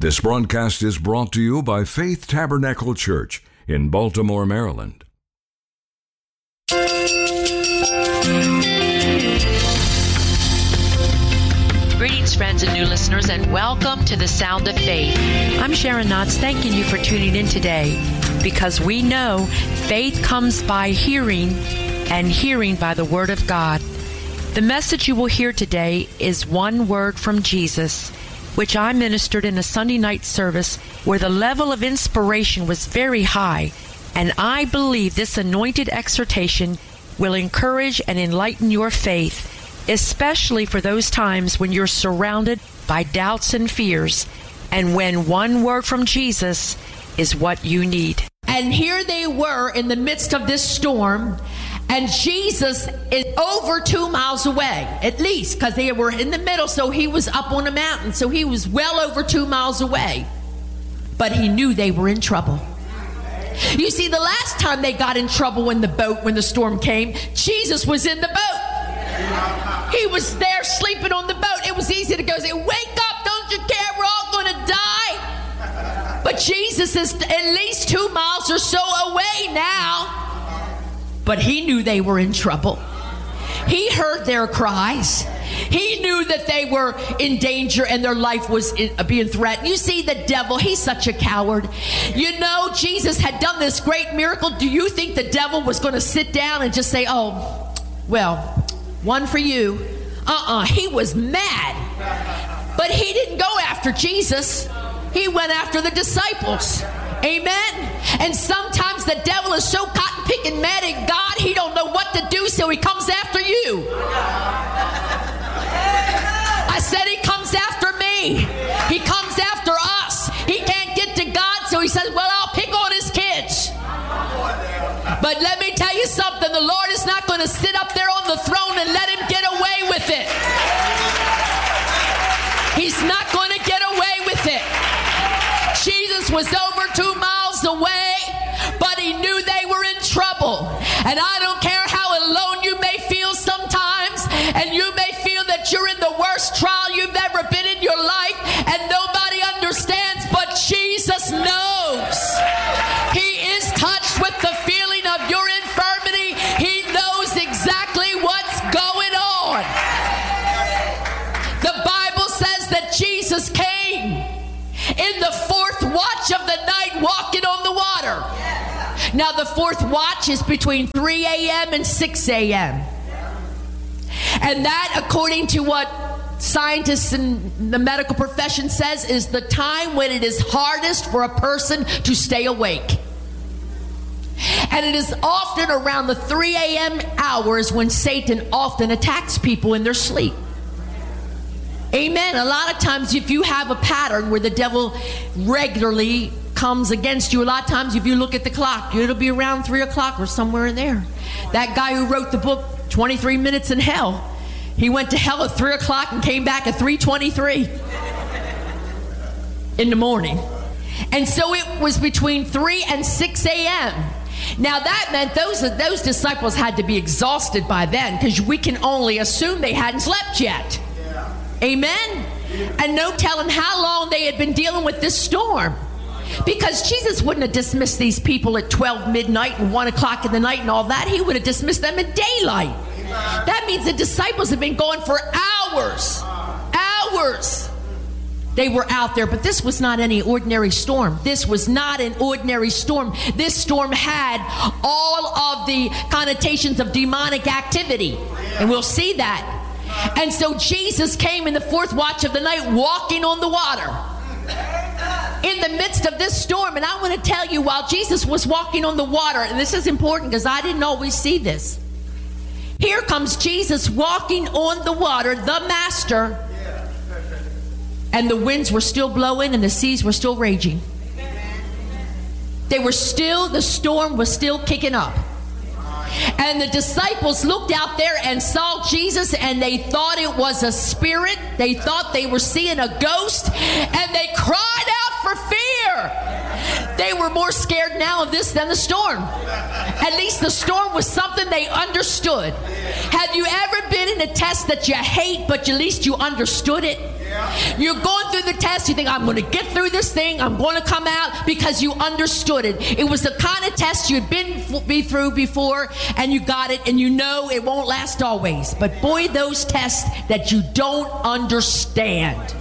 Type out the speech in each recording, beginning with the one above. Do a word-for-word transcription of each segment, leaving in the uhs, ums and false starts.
This broadcast is brought to you by Faith Tabernacle Church in Baltimore, Maryland. Greetings, friends and new listeners, and welcome to the Sound of Faith. I'm Sharon Knotts, thanking you for tuning in today, because we know faith comes by hearing, and hearing by the Word of God. The message you will hear today is one word from Jesus, which I ministered in a Sunday night service where the level of inspiration was very high, and I believe this anointed exhortation will encourage and enlighten your faith, especially for those times when you're surrounded by doubts and fears, and when one word from Jesus is what you need. And here they were in the midst of this storm, and Jesus is over two miles away, at least, because they were in the middle, so he was up on a mountain, so he was well over two miles away. But he knew they were in trouble. You see, the last time they got in trouble in the boat, when the storm came, Jesus was in the boat. He was there sleeping on the boat. It was easy to go say, wake up, don't you care, we're all going to die. But Jesus is at least two miles or so away now. But he knew they were in trouble. He heard their cries. He knew that they were in danger and their life was in, uh, being threatened. You see, the devil, he's such a coward. You know, Jesus had done this great miracle. Do you think the devil was going to sit down and just say, oh, well, one for you? Uh-uh, he was mad. But he didn't go after Jesus. He went after the disciples. Amen. And sometimes the devil is so cotton picking mad at God, he don't know what to do, so he comes after you. I said he comes after me. He comes after us. He can't get to God, so he says, well, I'll pick on his kids. But let me tell you something. The Lord is not going to sit up there on the throne and let him get away with it. He's not going to get away with it. Jesus was over two miles away, but he knew they were in trouble. And I don't care how alone you may feel sometimes, and you may feel that you're in the worst trial you've ever been in your life, and nobody understands, but Jesus knows. He is touched with the feeling of your infirmity. He knows exactly what's going on. The Bible says that Jesus came in the fourth watch of the night, walking on the water. Now, the fourth watch is between three a.m. and six a.m. And that, according to what scientists in the medical profession says, is the time when it is hardest for a person to stay awake. And it is often around the three a.m. hours when Satan often attacks people in their sleep. Amen. A lot of times, if you have a pattern where the devil regularly comes against you, a lot of times if you look at the clock, it'll be around three o'clock or somewhere in there. That guy who wrote the book twenty-three minutes in Hell, he went to hell at three o'clock and came back at three twenty-three in the morning. And so it was between three and six a.m. Now that meant those those disciples had to be exhausted by then, because we can only assume they hadn't slept yet. Amen? And no telling how long they had been dealing with this storm. Because Jesus wouldn't have dismissed these people at twelve midnight and one o'clock in the night and all that. He would have dismissed them in daylight. That means the disciples have been going for hours. Hours. They were out there, but this was not any ordinary storm. This was not an ordinary storm. This storm had all of the connotations of demonic activity. And we'll see that. And so Jesus came in the fourth watch of the night, walking on the water in the midst of this storm. And I want to tell you, while Jesus was walking on the water, and this is important because I didn't always see this. Here comes Jesus walking on the water, the master, and the winds were still blowing and the seas were still raging. They were still, the storm was still kicking up. And the disciples looked out there and saw Jesus, and they thought it was a spirit. They thought they were seeing a ghost, and they cried out for fear. They were more scared now of this than the storm. At least the storm was something they understood. Have you ever been in a test that you hate, but at least you understood it? You're going through the test. You think, I'm going to get through this thing. I'm going to come out, because you understood it. It was the kind of test you'd been be through before, and you got it, and you know it won't last always. But boy, those tests that you don't understand.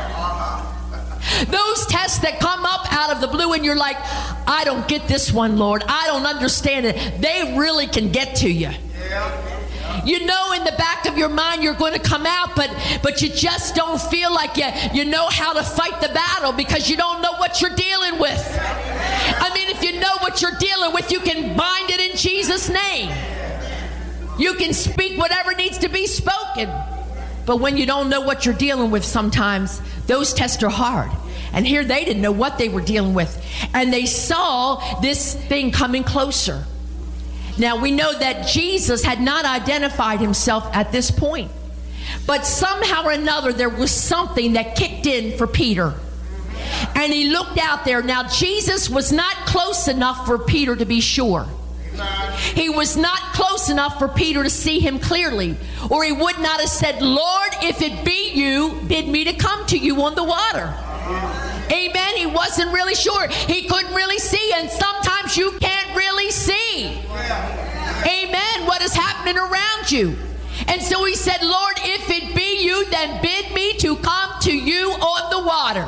Those tests that come up out of the blue and you're like, I don't get this one, Lord. I don't understand it. They really can get to you. You know in the back of your mind you're going to come out, but but you just don't feel like you, you know how to fight the battle, because you don't know what you're dealing with. I mean, if you know what you're dealing with, you can bind it in Jesus' name. You can speak whatever needs to be spoken. But when you don't know what you're dealing with, sometimes those tests are hard. And here they didn't know what they were dealing with. And they saw this thing coming closer. Now we know that Jesus had not identified himself at this point. But somehow or another there was something that kicked in for Peter. And he looked out there. Now Jesus was not close enough for Peter to be sure. He was not close enough for Peter to see him clearly, or he would not have said, Lord, if it be you, bid me to come to you on the water. Amen. He wasn't really sure. He couldn't really see, and sometimes you can't really see. Amen. What is happening around you. And so he said, Lord, if it be you, then bid me to come to you on the water.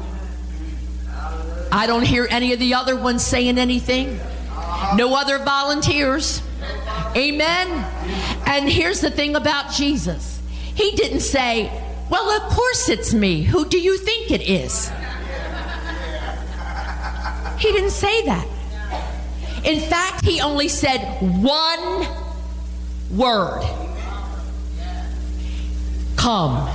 I don't hear any of the other ones saying anything. No other volunteers. Amen. And here's the thing about Jesus. He didn't say, well, of course it's me. Who do you think it is? He didn't say that. In fact, he only said one word. Come.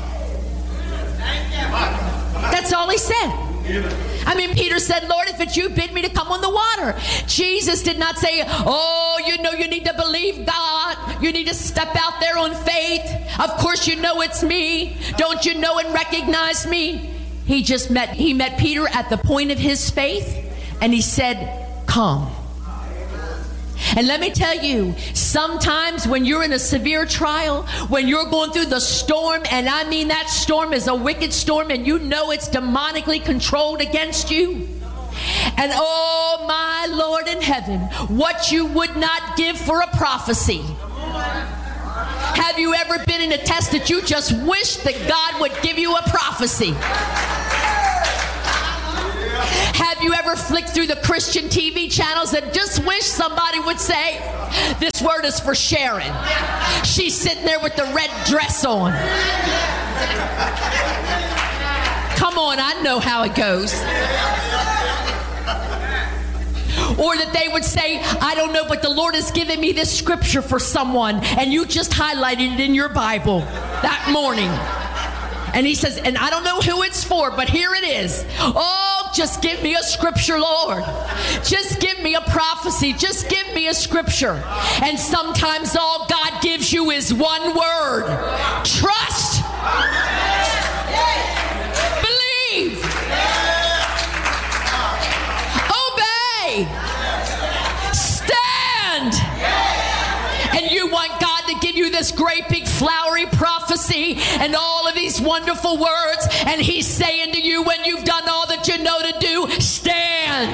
That's all he said. I mean, Peter said, Lord, if it's you, bid me to come on the water. Jesus did not say, oh, you know, you need to believe God. You need to step out there on faith. Of course you know it's me. Don't you know and recognize me? He just met, he met Peter at the point of his faith, and he said, come. And let me tell you, sometimes when you're in a severe trial, when you're going through the storm, and I mean that storm is a wicked storm, and you know it's demonically controlled against you. And oh my Lord in heaven, what you would not give for a prophecy. Have you ever been in a test that you just wish that God would give you a prophecy? Have you ever flicked through the Christian T V channels and just wish somebody would say, this word is for Sharon. She's sitting there with the red dress on. Come on, I know how it goes. Or that they would say, I don't know, but the Lord has given me this scripture for someone, and you just highlighted it in your Bible that morning. And he says, and I don't know who it's for, but here it is. Oh, just give me a scripture, Lord. Just give me a prophecy. Just give me a scripture. And sometimes all God gives you is one word. Trust. Believe. Obey. Stand. And you want God to give you this great big flowery prophecy and all of these wonderful words, and he's saying to you, when you've done all that you know to do, stand.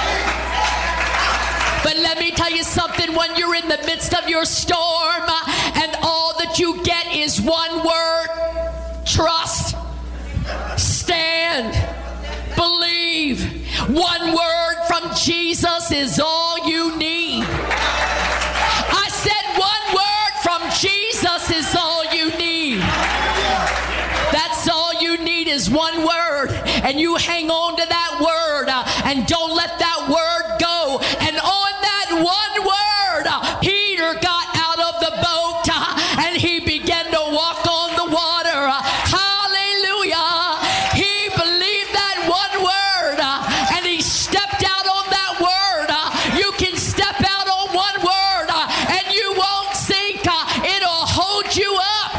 But let me tell you something, when you're in the midst of your storm and all that you get is one word, trust, stand, believe. One word from Jesus is all you need. I said one word from Jesus is all you need. That's all you need is one word. And you hang on to that word uh, and don't let that word go. And on that one word, uh, Peter got out of the boat uh, and he began to walk on the water. Uh, hallelujah. He believed that one word uh, and he stepped out on that word. Uh, you can step out on one word uh, and you won't sink. Uh, it'll hold you up.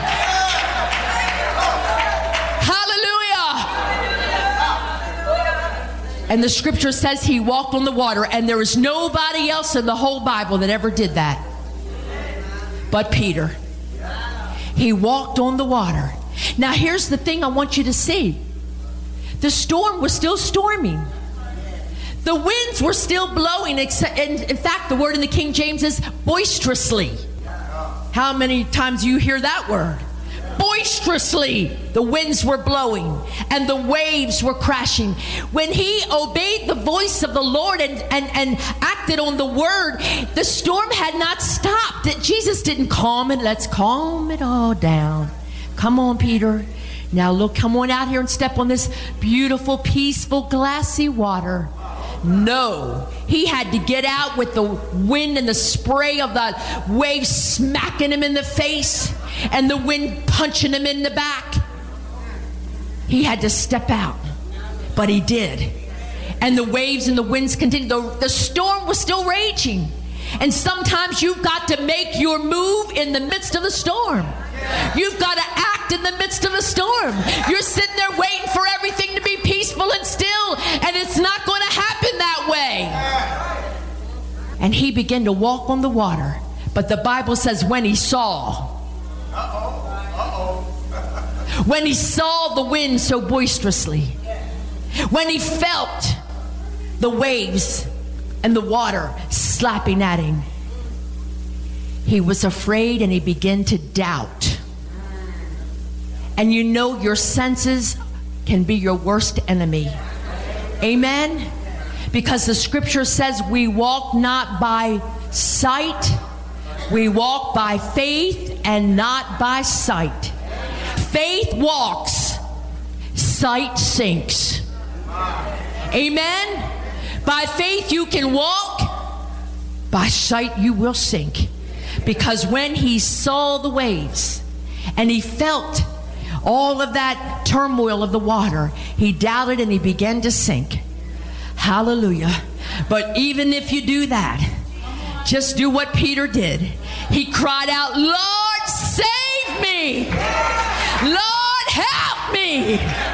And the scripture says he walked on the water, and there is nobody else in the whole Bible that ever did that but Peter. He walked on the water. Now here's the thing I want you to see. The storm was still storming. The winds were still blowing. Except, in, in fact, the word in the King James is boisterously. How many times do you hear that word? Boisterously the winds were blowing and the waves were crashing. When he obeyed the voice of the Lord and, and, and acted on the word, the storm had not stopped. Jesus didn't calm it. Let's calm it all down. Come on, Peter. Now look, come on out here and step on this beautiful, peaceful, glassy water. No, he had to get out with the wind and the spray of the waves smacking him in the face and the wind punching him in the back. He had to step out, but he did. And the waves and the winds continued. The, the storm was still raging. And sometimes you've got to make your move in the midst of the storm. You've got to act in the midst of a storm. You're sitting there waiting for everything to be peaceful and still, and it's not going to happen that way. And he began to walk on the water. But the Bible says when he saw, when he saw the wind so boisterously, when he felt the waves and the water slapping at him, he was afraid and he began to doubt. And you know your senses can be your worst enemy. Amen? Because the scripture says we walk not by sight, we walk by faith and not by sight. Faith walks, sight sinks. Amen? By faith you can walk, by sight you will sink. Because when he saw the waves and he felt all of that turmoil of the water, he doubted and he began to sink. Hallelujah. But even if you do that, just do what Peter did. He cried out, Lord, save me. Lord, help me.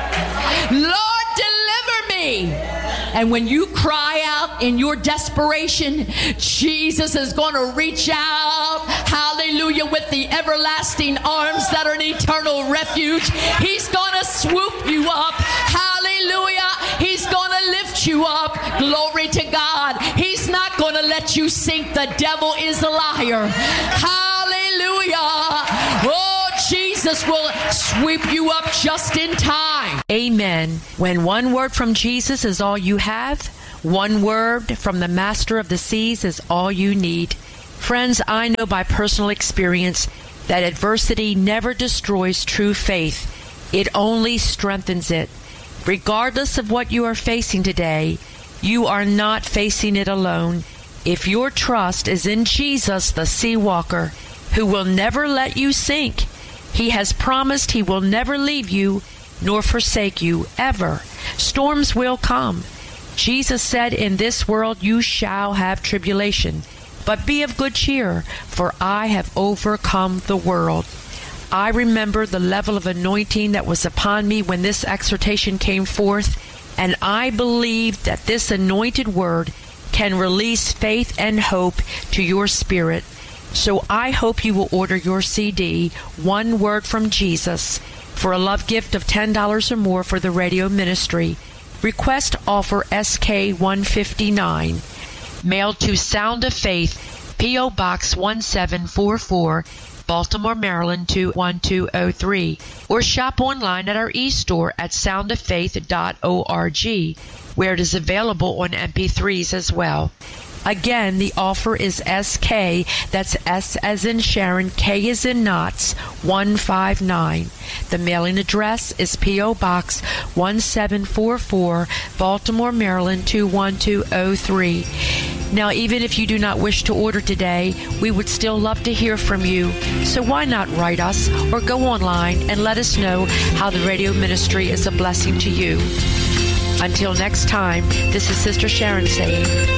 Lord, deliver me. And when you cry out in your desperation, Jesus is going to reach out, hallelujah, with the everlasting arms that are an eternal refuge. He's going to swoop you up. Hallelujah. He's going to lift you up. Glory to God. He's not going to let you sink. The devil is a liar. Hallelujah. Oh, Jesus will sweep you up just in time. Amen. When one word from Jesus is all you have, one word from the Master of the Seas is all you need. Friends, I know by personal experience that adversity never destroys true faith. It only strengthens it. Regardless of what you are facing today, you are not facing it alone. If your trust is in Jesus, the Sea Walker, who will never let you sink, He has promised He will never leave you nor forsake you, ever. Storms will come. Jesus said, in this world you shall have tribulation, but be of good cheer, for I have overcome the world. I remember the level of anointing that was upon me when this exhortation came forth, and I believe that this anointed word can release faith and hope to your spirit. So I hope you will order your C D, One Word from Jesus, for a love gift of ten dollars or more for the radio ministry. Request offer S K one fifty-nine. Mailed to Sound of Faith, P O. Box one seven four four, Baltimore, Maryland two one two oh three. Or shop online at our e-store at sound of faith dot org, where it is available on M P threes as well. Again, the offer is S K, that's S as in Sharon, K as in Knots, one five nine. The mailing address is P O. Box one seven four four, Baltimore, Maryland two one two oh three. Now, even if you do not wish to order today, we would still love to hear from you. So why not write us or go online and let us know how the radio ministry is a blessing to you. Until next time, this is Sister Sharon saying,